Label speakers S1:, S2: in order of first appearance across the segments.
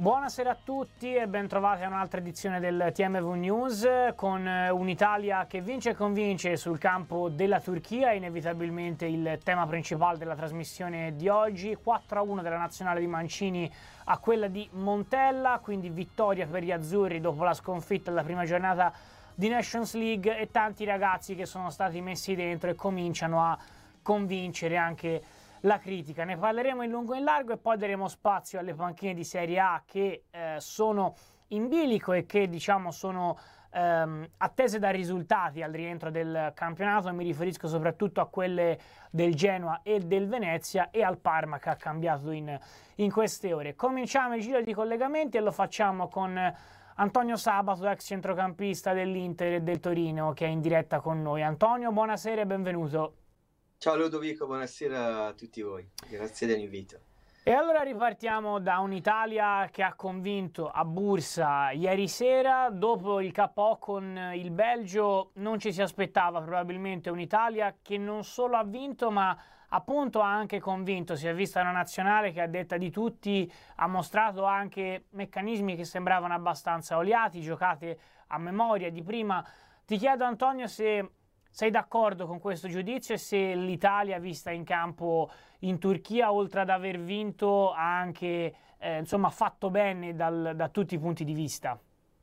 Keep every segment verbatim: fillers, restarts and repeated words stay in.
S1: Buonasera a tutti e ben trovati a un'altra edizione del T M V News con un'Italia che vince e convince sul campo della Turchia, inevitabilmente il tema principale della trasmissione di oggi. quattro a uno della nazionale di Mancini a quella di Montella, quindi vittoria per gli azzurri dopo la sconfitta della prima giornata di Nations League e tanti ragazzi che sono stati messi dentro e cominciano a convincere anche la critica. Ne parleremo in lungo e in largo e poi daremo spazio alle panchine di Serie A che eh, sono in bilico e che diciamo sono ehm, attese da risultati al rientro del campionato. Mi riferisco soprattutto a quelle del Genoa e del Venezia e al Parma che ha cambiato in, in queste ore. Cominciamo il giro di collegamenti e lo facciamo con Antonio Sabato, ex centrocampista dell'Inter e del Torino, che è in diretta con noi. Antonio, buonasera e benvenuto.
S2: Ciao Ludovico, buonasera a tutti voi, grazie dell'invito.
S1: E allora ripartiamo da un'Italia che ha convinto a Bursa ieri sera. Dopo il K O con il Belgio non ci si aspettava probabilmente un'Italia che non solo ha vinto ma appunto ha anche convinto. Si è vista una nazionale che a detta di tutti ha mostrato anche meccanismi che sembravano abbastanza oliati, giocate a memoria di prima. Ti chiedo Antonio se sei d'accordo con questo giudizio e se l'Italia vista in campo in Turchia, oltre ad aver vinto, ha anche eh, insomma, fatto bene dal, da tutti i punti di vista?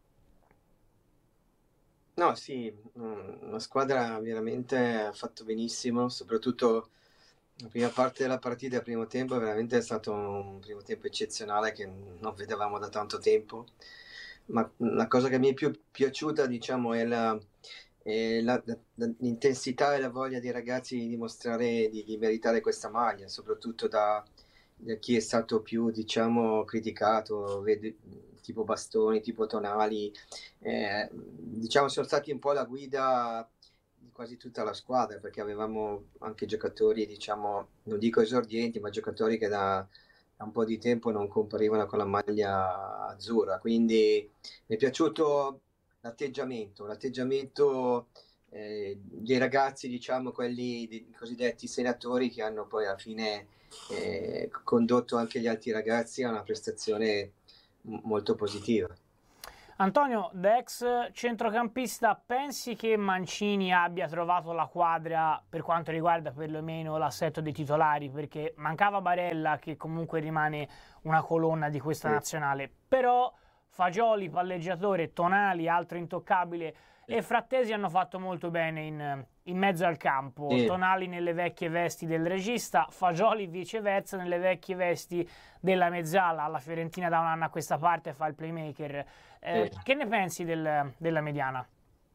S2: No, sì, la squadra veramente ha fatto benissimo, soprattutto la prima parte della partita, il primo tempo, veramente è stato un primo tempo eccezionale che non vedevamo da tanto tempo. Ma la cosa che mi è più piaciuta, diciamo, è la... E la, la, l'intensità e la voglia dei ragazzi di dimostrare di, di meritare questa maglia, soprattutto da, da chi è stato più, diciamo, criticato, vedi, tipo Bastoni, tipo Tonali, eh, diciamo sono stati un po' la guida di quasi tutta la squadra, perché avevamo anche giocatori, diciamo, non dico esordienti, ma giocatori che da, da un po' di tempo non comparivano con la maglia azzurra, quindi mi è piaciuto l'atteggiamento, l'atteggiamento eh, dei ragazzi, diciamo quelli dei cosiddetti senatori, che hanno poi alla fine eh, condotto anche gli altri ragazzi a una prestazione m- molto positiva.
S1: Antonio, da ex centrocampista, pensi che Mancini abbia trovato la quadra per quanto riguarda perlomeno l'assetto dei titolari? Perché mancava Barella, che comunque rimane una colonna di questa sì. nazionale, però Fagioli, palleggiatore, Tonali, altro intoccabile, e Frattesi hanno fatto molto bene in, in mezzo al campo. Sì. Tonali nelle vecchie vesti del regista, Fagioli viceversa nelle vecchie vesti della mezzala. Alla Fiorentina da un anno a questa parte fa il playmaker. Eh, sì. Che ne pensi del, della mediana?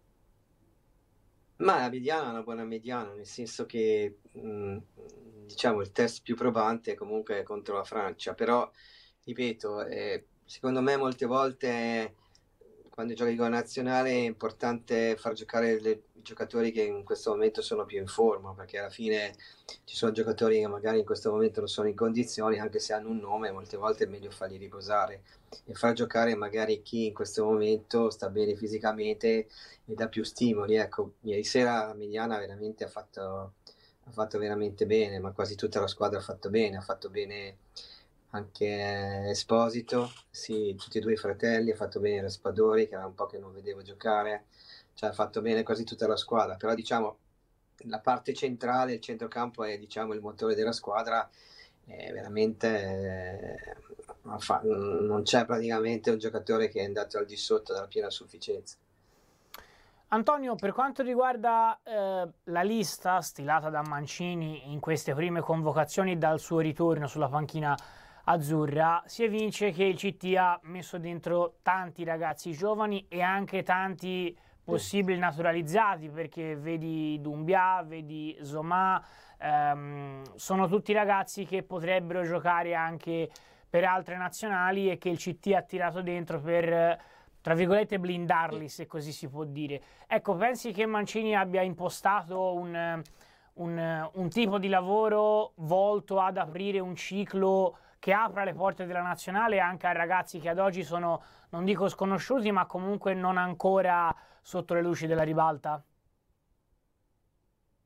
S2: Ma la mediana è una buona mediana, nel senso che mh, diciamo il test più probante è comunque contro la Francia, però ripeto, eh, secondo me molte volte quando giochi con la nazionale è importante far giocare le, i giocatori che in questo momento sono più in forma, perché alla fine ci sono giocatori che magari in questo momento non sono in condizioni, anche se hanno un nome, molte volte è meglio farli riposare e far giocare magari chi in questo momento sta bene fisicamente e dà più stimoli. Ecco, ieri sera Mediana veramente ha fatto, ha fatto veramente bene, ma quasi tutta la squadra ha fatto bene, ha fatto bene anche Esposito, sì, tutti e due i fratelli, ha fatto bene Raspadori, che era un po' che non vedevo giocare, cioè ha fatto bene quasi tutta la squadra, però diciamo la parte centrale, il centrocampo è diciamo il motore della squadra, è veramente eh, non c'è praticamente un giocatore che è andato al di sotto della piena sufficienza.
S1: Antonio, per quanto riguarda eh, la lista stilata da Mancini in queste prime convocazioni dal suo ritorno sulla panchina azzurra, si evince che il C T ha messo dentro tanti ragazzi giovani e anche tanti possibili naturalizzati, perché vedi Doumbia, vedi Zoma, ehm, sono tutti ragazzi che potrebbero giocare anche per altre nazionali e che il C T ha tirato dentro per, tra virgolette, blindarli, se così si può dire. Ecco, pensi che Mancini abbia impostato un, un, un tipo di lavoro volto ad aprire un ciclo che apra le porte della nazionale anche a ragazzi che ad oggi sono, non dico sconosciuti, ma comunque non ancora sotto le luci della ribalta?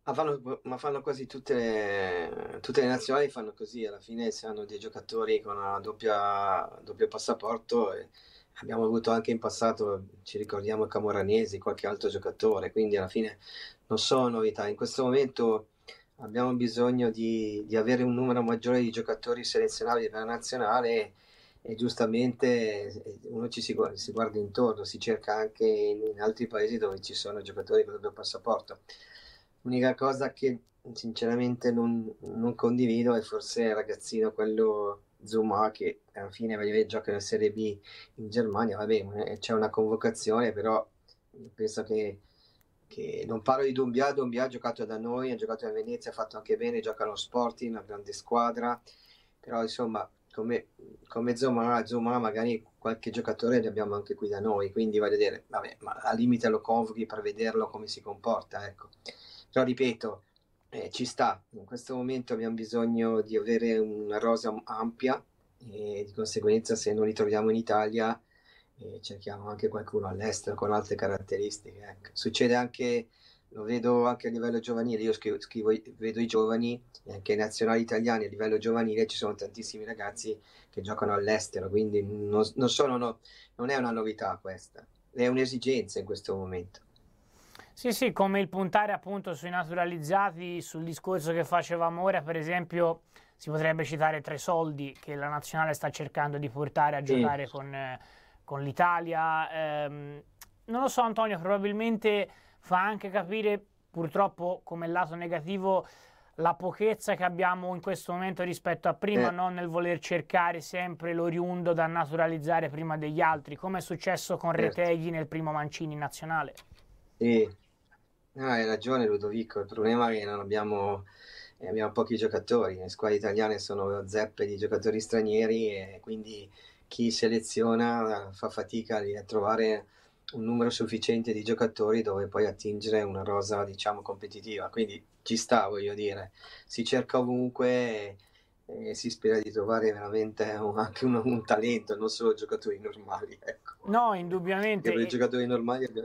S2: Ma fanno, ma fanno quasi tutte le, tutte le nazionali fanno così, alla fine se hanno dei giocatori con una doppia, doppio passaporto, e abbiamo avuto anche in passato, ci ricordiamo Camoranesi, qualche altro giocatore, quindi alla fine non sono novità. In questo momento abbiamo bisogno di, di avere un numero maggiore di giocatori selezionabili per la nazionale e giustamente eh, uno ci si, gu- si guarda intorno, si cerca anche in, in altri paesi dove ci sono giocatori con il doppio passaporto. L'unica cosa che sinceramente non, non condivido è forse il ragazzino, quello Zuma, che alla fine va- gioca nella Serie B in Germania, va bene, eh, c'è una convocazione, però penso che, che non parlo di Dumbia. Dumbia ha giocato da noi, ha giocato a Venezia, ha fatto anche bene, gioca allo Sporting, una grande squadra, però insomma come, come Zuma, Zuma magari qualche giocatore li abbiamo anche qui da noi, quindi voglio dire, vabbè, ma al limite lo convochi per vederlo come si comporta, ecco. Però ripeto, eh, ci sta, in questo momento abbiamo bisogno di avere una rosa ampia e di conseguenza se non li troviamo in Italia eh, cerchiamo anche qualcuno all'estero con altre caratteristiche. Ecco. Succede anche, lo vedo anche a livello giovanile, io scrivo, scrivo- vedo i giovani, e anche i nazionali italiani a livello giovanile ci sono tantissimi ragazzi che giocano all'estero, quindi non, non sono, no, non è una novità questa, è un'esigenza in questo momento.
S1: Sì, sì, come il puntare appunto sui naturalizzati, sul discorso che facevamo ora, per esempio, si potrebbe citare Tresoldi, che la nazionale sta cercando di portare a
S2: Sì,
S1: giocare con, eh, con l'Italia. Ehm, non lo so, Antonio, probabilmente fa anche capire, purtroppo, come lato negativo, la pochezza che abbiamo in questo momento rispetto a prima,
S2: eh,
S1: no? Nel voler cercare sempre l'oriundo da naturalizzare prima degli altri, come è successo con
S2: certo,
S1: Retegui nel primo Mancini nazionale.
S2: sì. No, hai ragione Ludovico, il problema è che non abbiamo, eh, abbiamo pochi giocatori, le squadre italiane sono zeppe di giocatori stranieri e quindi chi seleziona fa fatica lì a trovare un numero sufficiente di giocatori dove poi attingere una rosa, diciamo, competitiva. Quindi ci sta, voglio dire, si cerca ovunque e, e si spera di trovare veramente un- anche un, un talento, non solo giocatori normali, ecco.
S1: No,
S2: Perché
S1: indubbiamente.
S2: per i
S1: e-
S2: giocatori normali abbiamo,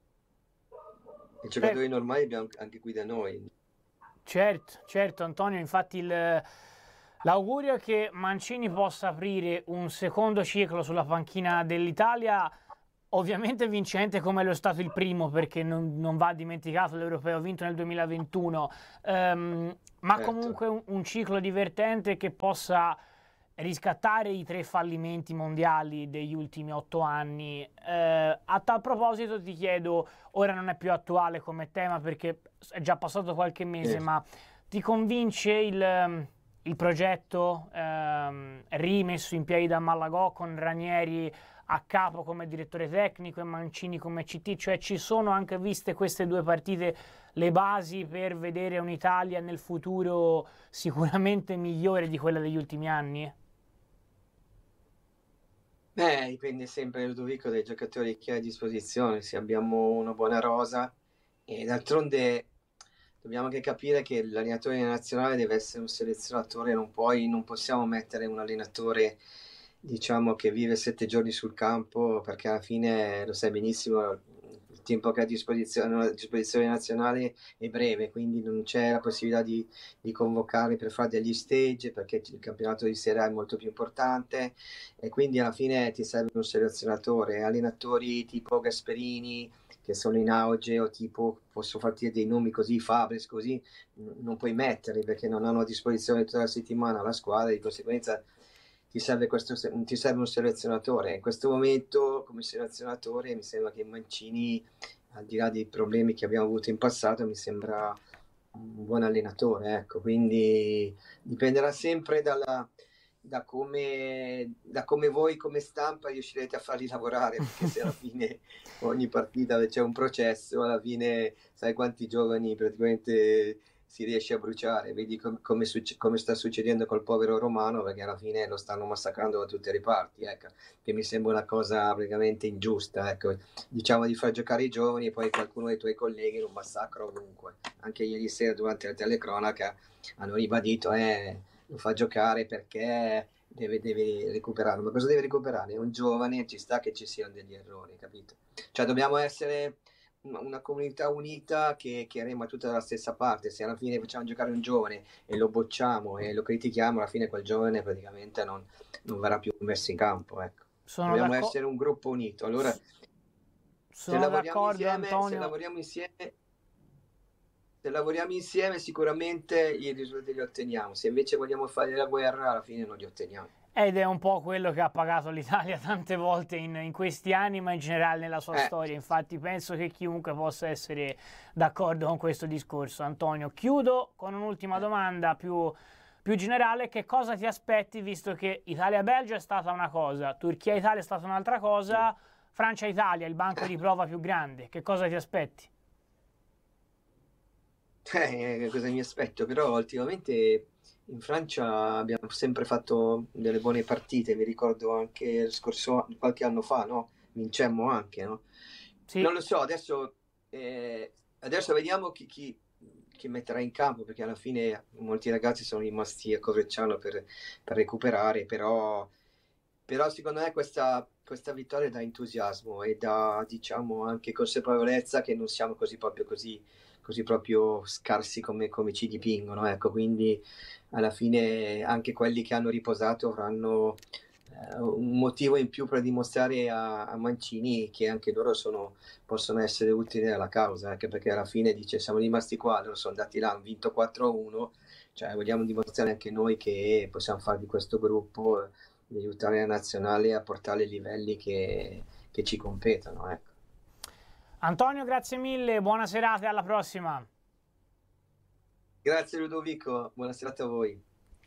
S2: i
S1: cer-
S2: giocatori normali abbiamo anche qui da noi.
S1: certo, certo, Antonio, infatti il- l'augurio è che Mancini possa aprire un secondo ciclo sulla panchina dell'Italia, ovviamente vincente come lo è stato il primo, perché non, non va dimenticato l'Europeo vinto nel duemilaventuno, ehm, ma
S2: Certo.
S1: comunque un, un ciclo divertente che possa riscattare i tre fallimenti mondiali degli ultimi otto anni. Eh, a tal proposito ti chiedo, ora non è più attuale come tema perché è già passato qualche mese,
S2: Sì.
S1: ma ti convince il, il progetto ehm, rimesso in piedi da Malagò con Ranieri a capo come direttore tecnico e Mancini come C T? Cioè ci sono anche viste queste due partite le basi per vedere un'Italia nel futuro sicuramente migliore di quella degli ultimi anni?
S2: Beh, dipende sempre, Ludovico, dai giocatori che hai a disposizione. Se abbiamo una buona rosa, e d'altronde dobbiamo anche capire che l'allenatore nazionale deve essere un selezionatore, non puoi, non possiamo mettere un allenatore, diciamo, che vive sette giorni sul campo, perché alla fine lo sai benissimo, il tempo che ha a disposizione, a disposizione nazionale è breve, quindi non c'è la possibilità di, di convocare per fare degli stage, perché il campionato di Serie A è molto più importante e quindi alla fine ti serve un selezionatore, allenatori tipo Gasperini che sono in auge o tipo posso farti dei nomi così, Fabris così, non puoi metterli perché non hanno a disposizione tutta la settimana la squadra, di conseguenza ti serve, questo, ti serve un selezionatore. In questo momento come selezionatore mi sembra che Mancini, al di là dei problemi che abbiamo avuto in passato, mi sembra un buon allenatore, ecco, quindi dipenderà sempre dalla, da come, da come voi come stampa riuscirete a farli lavorare, perché se alla fine ogni partita c'è un processo, alla fine sai quanti giovani praticamente si riesce a bruciare, vedi com- come, succe- come sta succedendo col povero Romano, perché alla fine lo stanno massacrando da tutte le parti, ecco, che mi sembra una cosa praticamente ingiusta, ecco, diciamo di far giocare i giovani e poi qualcuno dei tuoi colleghi lo massacra ovunque, anche ieri sera durante la telecronaca hanno ribadito, eh, lo fa giocare perché deve, deve recuperare. Ma cosa deve recuperare? È un giovane, ci sta che ci siano degli errori, capito? Cioè dobbiamo essere una comunità unita che, che rema tutta dalla stessa parte. Se alla fine facciamo giocare un giovane e lo bocciamo e lo critichiamo, alla fine quel giovane praticamente non, non verrà più messo in campo, ecco.
S1: Sono
S2: Dobbiamo
S1: d'accordo.
S2: essere un gruppo unito. Allora,
S1: Sono
S2: se lavoriamo
S1: d'accordo,
S2: insieme,
S1: Antonio.
S2: se lavoriamo insieme, se lavoriamo insieme sicuramente i risultati li otteniamo. Se invece vogliamo fare la guerra, alla fine non li otteniamo.
S1: Ed è un po' quello che ha pagato l'Italia tante volte in, in questi anni, ma in generale nella sua
S2: Eh.
S1: storia. Infatti penso che chiunque possa essere d'accordo con questo discorso. Antonio, chiudo con un'ultima domanda più, più generale. Che cosa ti aspetti, visto che Italia-Belgio è stata una cosa, Turchia-Italia è stata un'altra cosa, Francia-Italia, il banco di prova più grande, che cosa ti aspetti?
S2: Eh, cosa mi aspetto? Però ultimamente in Francia abbiamo sempre fatto delle buone partite, mi ricordo anche il scorso qualche anno fa, no? Vincemmo anche, no?
S1: Sì.
S2: Non lo so, adesso, eh, adesso vediamo chi, chi, chi metterà in campo, perché alla fine molti ragazzi sono rimasti a Coverciano per, per recuperare, però, però secondo me questa, questa vittoria dà entusiasmo e dà, diciamo, anche consapevolezza che non siamo così proprio così così proprio scarsi come, come ci dipingono, ecco, quindi alla fine anche quelli che hanno riposato avranno eh, un motivo in più per dimostrare a, a Mancini che anche loro sono, possono essere utili alla causa, anche perché alla fine dice siamo rimasti qua, loro sono andati là, hanno vinto quattro a uno, cioè vogliamo dimostrare anche noi che possiamo fare di questo gruppo, di aiutare la nazionale a portare i livelli che, che ci competono, ecco.
S1: Antonio, grazie mille, buona serata e alla prossima.
S2: Grazie Ludovico, buona serata a voi.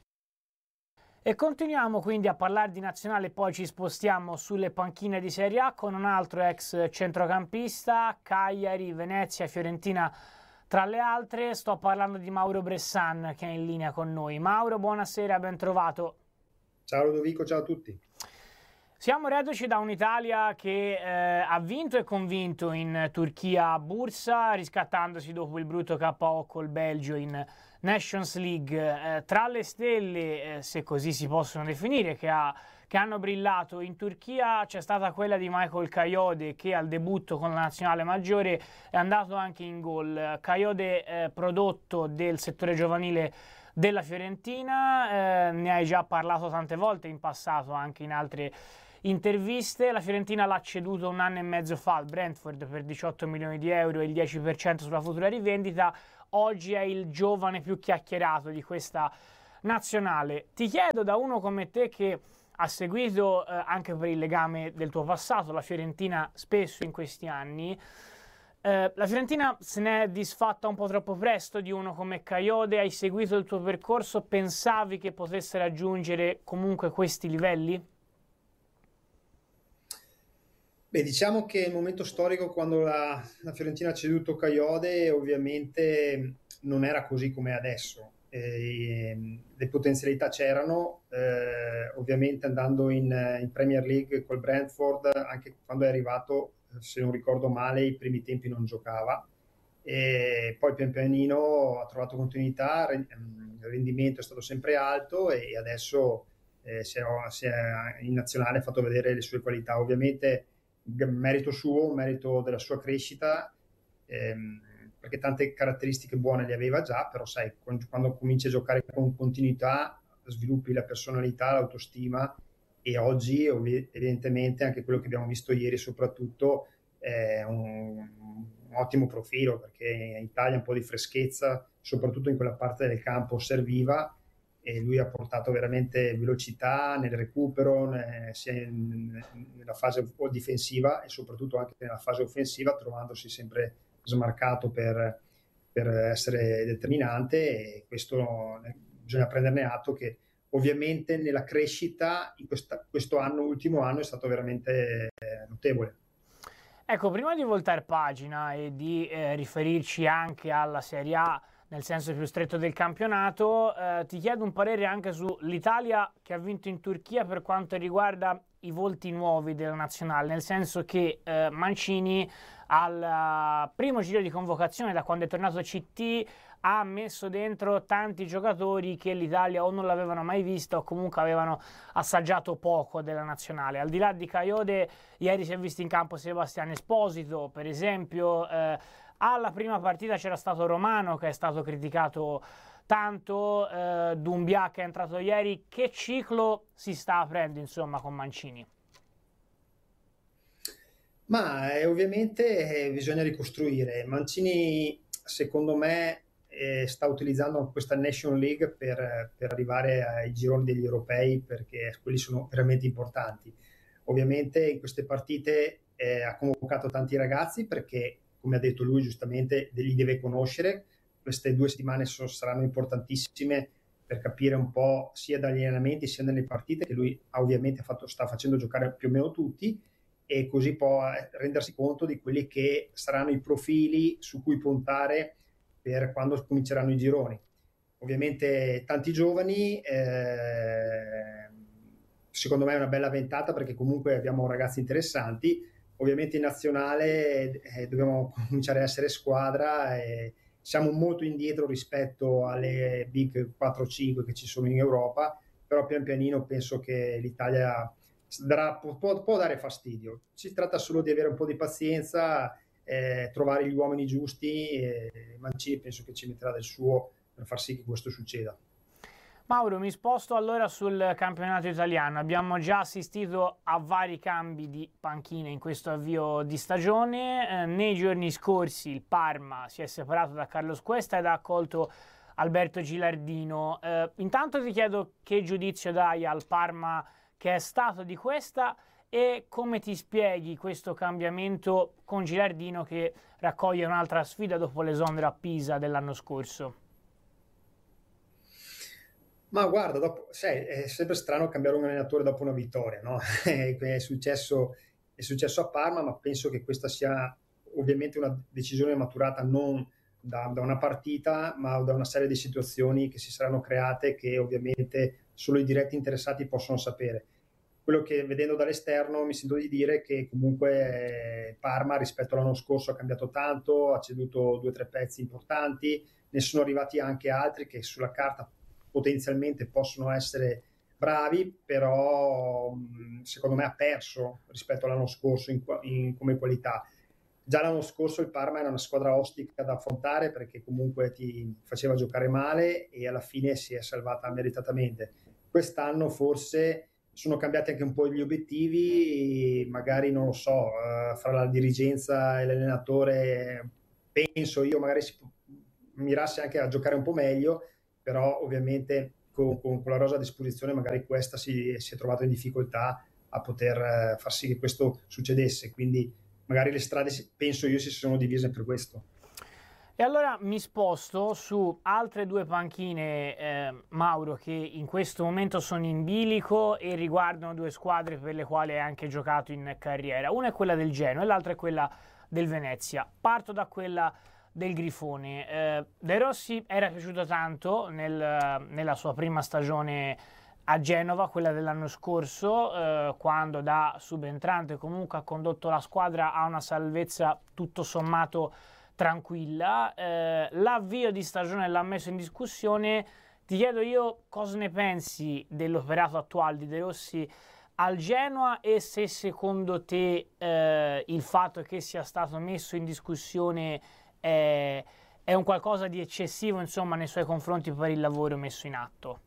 S1: E continuiamo quindi a parlare di nazionale, poi ci spostiamo sulle panchine di Serie A con un altro ex centrocampista, Cagliari, Venezia, Fiorentina tra le altre. Sto parlando di Mauro Bressan che è in linea con noi. Mauro, buonasera, ben trovato.
S3: Ciao Ludovico, ciao a tutti.
S1: Siamo reduci da un'Italia che eh, ha vinto e convinto in Turchia a Bursa, riscattandosi dopo il brutto K O col Belgio in Nations League. Eh, tra le stelle, eh, se così si possono definire, che, ha, che hanno brillato in Turchia c'è stata quella di Michael Kayode, che al debutto con la nazionale maggiore è andato anche in gol. Kayode, eh, prodotto del settore giovanile della Fiorentina, eh, ne hai già parlato tante volte in passato, anche in altre interviste. La Fiorentina l'ha ceduto un anno e mezzo fa al Brentford per diciotto milioni di euro e il dieci per cento sulla futura rivendita. Oggi è il giovane più chiacchierato di questa nazionale. Ti chiedo, da uno come te che ha seguito, eh, anche per il legame del tuo passato, la Fiorentina spesso in questi anni, eh, la Fiorentina se ne è disfatta un po' troppo presto di uno come Kayode? Hai seguito il tuo percorso? Pensavi che potesse raggiungere comunque questi livelli?
S3: Beh, diciamo che il momento storico quando la, la Fiorentina ha ceduto Kayode ovviamente non era così come adesso. E, le potenzialità c'erano, eh, ovviamente andando in, in Premier League col Brentford, anche quando è arrivato, se non ricordo male, i primi tempi non giocava. E poi pian pianino ha trovato continuità, il rendimento è stato sempre alto e adesso eh, si è, si è in nazionale ha fatto vedere le sue qualità. Ovviamente merito suo, merito della sua crescita, ehm, perché tante caratteristiche buone le aveva già, però sai, quando cominci a giocare con continuità sviluppi la personalità, l'autostima e oggi evidentemente anche quello che abbiamo visto ieri soprattutto è un, un ottimo profilo, perché in Italia un po' di freschezza, soprattutto in quella parte del campo serviva, e lui ha portato veramente velocità nel recupero, sia nella fase difensiva e soprattutto anche nella fase offensiva, trovandosi sempre smarcato per, per essere determinante, e questo bisogna prenderne atto, che ovviamente nella crescita in questa, questo anno, ultimo anno, è stato veramente notevole.
S1: Ecco, prima di voltare pagina e di eh, riferirci anche alla Serie A nel senso più stretto del campionato. Eh, ti chiedo un parere anche sull'Italia che ha vinto in Turchia per quanto riguarda i volti nuovi della nazionale, nel senso che eh, Mancini al primo giro di convocazione, da quando è tornato C T, ha messo dentro tanti giocatori che l'Italia o non l'avevano mai vista o comunque avevano assaggiato poco della nazionale. Al di là di Kayode, ieri si è visto in campo Sebastiano Esposito, per esempio. Eh, alla prima partita c'era stato Romano, che è stato criticato tanto, eh, Doumbia che è entrato ieri. Che ciclo si sta aprendo, insomma, con Mancini?
S3: Ma eh, ovviamente eh, bisogna ricostruire. Mancini, secondo me, eh, sta utilizzando questa Nation League per, per arrivare ai gironi degli europei, perché quelli sono veramente importanti. Ovviamente in queste partite eh, ha convocato tanti ragazzi perché, come ha detto lui giustamente, li deve conoscere. Queste due settimane sono, saranno importantissime per capire un po' sia dagli allenamenti sia nelle partite che lui ovviamente ha fatto, sta facendo giocare più o meno tutti, e così può rendersi conto di quelli che saranno i profili su cui puntare per quando cominceranno i gironi. Ovviamente tanti giovani, eh, secondo me è una bella ventata perché comunque abbiamo ragazzi interessanti. Ovviamente in nazionale eh, dobbiamo cominciare a essere squadra e siamo molto indietro rispetto alle big quattro cinque che ci sono in Europa, però pian pianino penso che l'Italia darà, può, può dare fastidio. Si tratta solo di avere un po' di pazienza, eh, trovare gli uomini giusti, e Mancini penso che ci metterà del suo per far sì che questo succeda.
S1: Mauro, mi sposto allora sul campionato italiano. Abbiamo già assistito a vari cambi di panchine in questo avvio di stagione. Eh, nei giorni scorsi il Parma si è separato da Carlos Cuesta ed ha accolto Alberto Gilardino. Eh, intanto ti chiedo che giudizio dai al Parma che è stato di Cuesta e come ti spieghi questo cambiamento con Gilardino che raccoglie un'altra sfida dopo l'esonero a Pisa dell'anno scorso.
S3: Ma guarda, dopo, sai, è sempre strano cambiare un allenatore dopo una vittoria, no? È successo, è successo a Parma, ma penso che questa sia ovviamente una decisione maturata non da, da una partita, ma da una serie di situazioni che si saranno create, che ovviamente solo i diretti interessati possono sapere. Quello che vedendo dall'esterno mi sento di dire che comunque eh, Parma rispetto all'anno scorso ha cambiato tanto, ha ceduto due o tre pezzi importanti, ne sono arrivati anche altri che sulla carta potenzialmente possono essere bravi, però secondo me ha perso rispetto all'anno scorso in, in, come qualità. Già l'anno scorso il Parma era una squadra ostica da affrontare perché comunque ti faceva giocare male e alla fine si è salvata meritatamente. Quest'anno forse sono cambiati anche un po' gli obiettivi, magari non lo so, uh, fra la dirigenza e l'allenatore penso io magari si mirasse anche a giocare un po' meglio, però ovviamente con, con, con la rosa a disposizione magari questa si, si è trovata in difficoltà a poter eh, far sì che questo succedesse, quindi magari le strade penso io si sono divise per questo.
S1: E allora mi sposto su altre due panchine, eh, Mauro, che in questo momento sono in bilico e riguardano due squadre per le quali hai anche giocato in carriera. Una è quella del Genoa e l'altra è quella del Venezia. Parto da quella del Grifone. Eh, De Rossi era piaciuto tanto nel, nella sua prima stagione a Genova, quella dell'anno scorso, eh, quando da subentrante comunque ha condotto la squadra a una salvezza tutto sommato tranquilla. Eh, l'avvio di stagione l'ha messo in discussione. Ti chiedo io cosa ne pensi dell'operato attuale di De Rossi al Genoa e se secondo te eh, il fatto che sia stato messo in discussione è, è un qualcosa di eccessivo, insomma, nei suoi confronti per il lavoro messo in atto.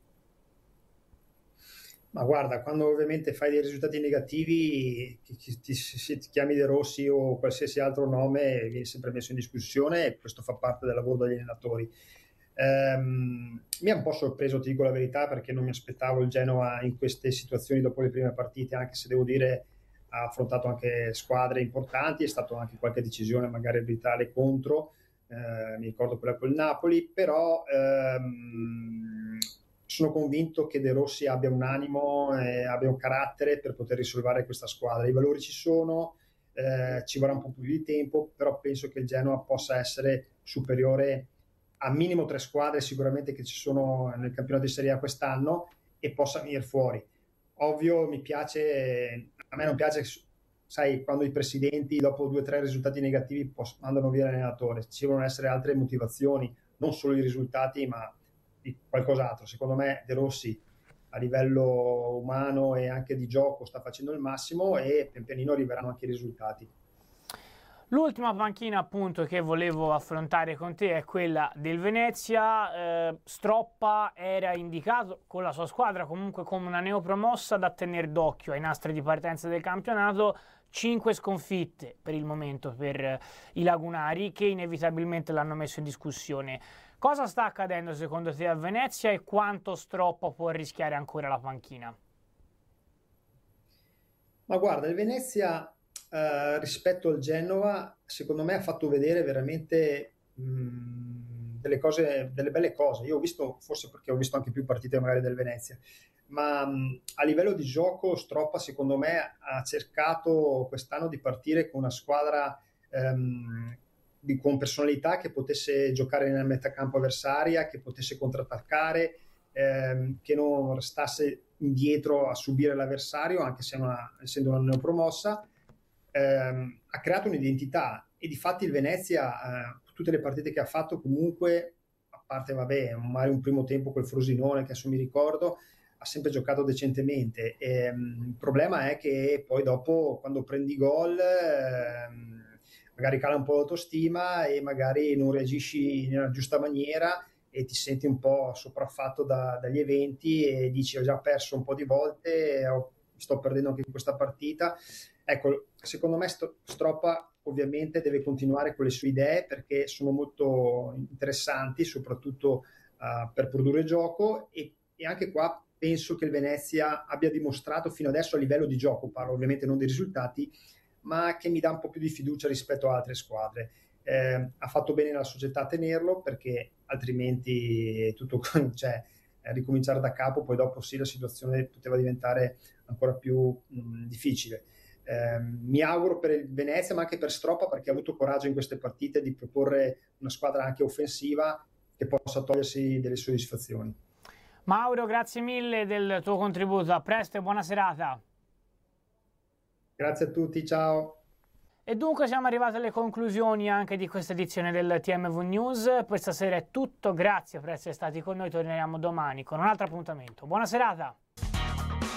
S3: Ma guarda, quando ovviamente fai dei risultati negativi, ti, ti, ti, ti chiami De Rossi o qualsiasi altro nome, viene sempre messo in discussione e questo fa parte del lavoro degli allenatori. Um, mi ha un po' sorpreso, ti dico la verità, perché non mi aspettavo il Genoa in queste situazioni dopo le prime partite, anche se devo dire ha affrontato anche squadre importanti, è stato anche qualche decisione magari arbitrale contro, eh, mi ricordo quella col Napoli, però ehm, sono convinto che De Rossi abbia un animo e abbia un carattere per poter risolvere questa squadra. I valori ci sono, eh, ci vorrà un po' più di tempo, però penso che il Genoa possa essere superiore a minimo tre squadre sicuramente che ci sono nel campionato di Serie A quest'anno e possa venire fuori. Ovvio, mi piace, a me non piace, sai, quando i presidenti dopo due o tre risultati negativi poss- mandano via l'allenatore. Ci devono essere altre motivazioni, non solo i risultati, ma di qualcos'altro. Secondo me De Rossi a livello umano e anche di gioco sta facendo il massimo e pian pianino arriveranno anche i risultati.
S1: L'ultima panchina appunto che volevo affrontare con te è quella del Venezia. eh, Stroppa era indicato con la sua squadra comunque come una neopromossa da tenere d'occhio ai nastri di partenza del campionato. Cinque sconfitte per il momento per eh, i lagunari, che inevitabilmente l'hanno messo in discussione. Cosa sta accadendo secondo te a Venezia e quanto Stroppa può rischiare ancora la panchina?
S3: Ma guarda, il Venezia Uh, rispetto al Genova, secondo me ha fatto vedere veramente mh, delle cose, delle belle cose. Io ho visto, forse perché ho visto anche più partite magari del Venezia, ma mh, a livello di gioco Stroppa secondo me ha cercato quest'anno di partire con una squadra um, di, con personalità che potesse giocare nel metacampo avversaria, che potesse contrattaccare, ehm, che non restasse indietro a subire l'avversario, anche se una, essendo una neopromossa. Ehm, ha creato un'identità e di fatti il Venezia, eh, tutte le partite che ha fatto comunque, a parte vabbè, magari un primo tempo col Frosinone che adesso mi ricordo, ha sempre giocato decentemente. Ehm, il problema è che poi dopo quando prendi gol ehm, magari cala un po' l'autostima e magari non reagisci nella giusta maniera e ti senti un po' sopraffatto da, dagli eventi e dici ho già perso un po' di volte, ho, sto perdendo anche in questa partita. Ecco, secondo me Stroppa ovviamente deve continuare con le sue idee perché sono molto interessanti, soprattutto uh, per produrre gioco e, e anche qua penso che il Venezia abbia dimostrato fino adesso a livello di gioco, parlo ovviamente non dei risultati, ma che mi dà un po' più di fiducia rispetto a altre squadre. Eh, ha fatto bene la società a tenerlo perché altrimenti tutto, cioè, ricominciare da capo, poi dopo sì la situazione poteva diventare ancora più mh, difficile. Eh, mi auguro per il Venezia ma anche per Stroppa perché ha avuto coraggio in queste partite di proporre una squadra anche offensiva che possa togliersi delle soddisfazioni.
S1: Mauro, grazie mille del tuo contributo, a presto e buona serata.
S3: Grazie a tutti, ciao.
S1: E dunque siamo arrivati alle conclusioni anche di questa edizione del T M V News. Per stasera è tutto, grazie per essere stati con noi, torneremo domani con un altro appuntamento. Buona serata!